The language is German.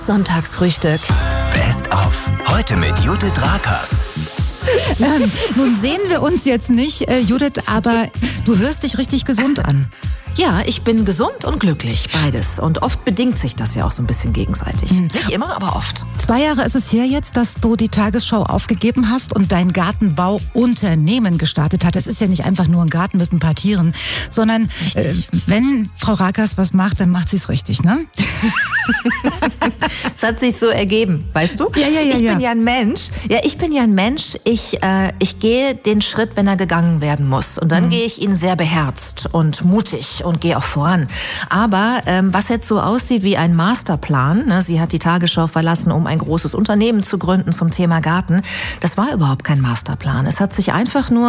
Sonntagsfrühstück. Best of. Heute mit Judith Rakers. Nun sehen wir uns jetzt nicht, Judith, aber du hörst dich richtig gesund an. Ja, ich bin gesund und glücklich, beides. Und oft bedingt sich das ja auch so ein bisschen gegenseitig. Nicht immer, aber oft. 2 Jahre ist es her jetzt, dass du die Tagesschau aufgegeben hast und dein Gartenbauunternehmen gestartet hast. Es ist ja nicht einfach nur ein Garten mit ein paar Tieren, sondern wenn Frau Rakers was macht, dann macht sie es richtig, ne? Es hat sich so ergeben, weißt du? Ja. Ich bin ja ein Mensch. Ja, ich bin ja ein Mensch. Ich gehe den Schritt, wenn er gegangen werden muss. Und dann gehe ich ihn sehr beherzt und mutig und gehe auch voran. Aber was jetzt so aussieht wie ein Masterplan, ne, sie hat die Tagesschau verlassen, um ein großes Unternehmen zu gründen zum Thema Garten, das war überhaupt kein Masterplan. Es hat sich einfach nur